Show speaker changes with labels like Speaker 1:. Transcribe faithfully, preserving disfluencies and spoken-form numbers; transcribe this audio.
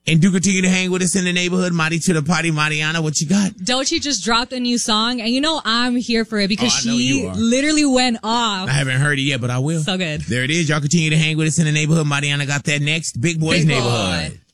Speaker 1: And do continue to hang with us in the neighborhood. Marty to the party. Mariana, what you got?
Speaker 2: Doechii just dropped a new song, and you know I'm here for it because
Speaker 1: oh,
Speaker 2: she literally went off.
Speaker 1: I haven't heard it yet, but I will.
Speaker 2: So good.
Speaker 1: There it is. Y'all continue to hang with us in the neighborhood. Mariana got that next. Big Boys
Speaker 2: Big
Speaker 1: Neighborhood.
Speaker 2: Boy.